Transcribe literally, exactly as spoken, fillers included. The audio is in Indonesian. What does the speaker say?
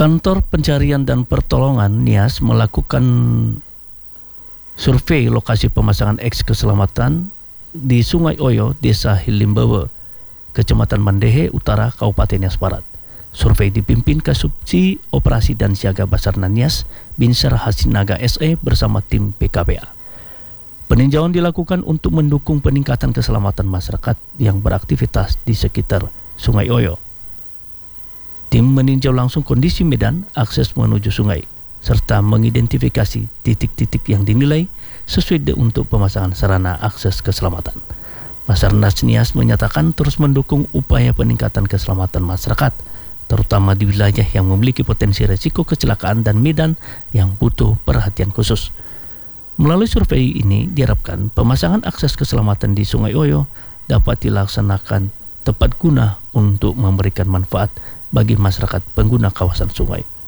Kantor Pencarian dan Pertolongan Nias melakukan survei lokasi pemasangan X keselamatan di Sungai Oyo, Desa Hilimbawa, Kecamatan Mandehe Utara, Kabupaten Nias Barat. Survei dipimpin Kasubsi Operasi dan Siaga Basarnas Nias, Binsar Hasinaga S E bersama tim P K B A. Peninjauan dilakukan untuk mendukung peningkatan keselamatan masyarakat yang beraktivitas di sekitar Sungai Oyo. Tim meninjau langsung kondisi medan akses menuju sungai, serta mengidentifikasi titik-titik yang dinilai sesuai untuk pemasangan sarana akses keselamatan. Basarnas Nias menyatakan terus mendukung upaya peningkatan keselamatan masyarakat, terutama di wilayah yang memiliki potensi risiko kecelakaan dan medan yang butuh perhatian khusus. Melalui survei ini diharapkan pemasangan akses keselamatan di Sungai Oyo dapat dilaksanakan tepat guna untuk memberikan manfaat bagi masyarakat pengguna kawasan sungai.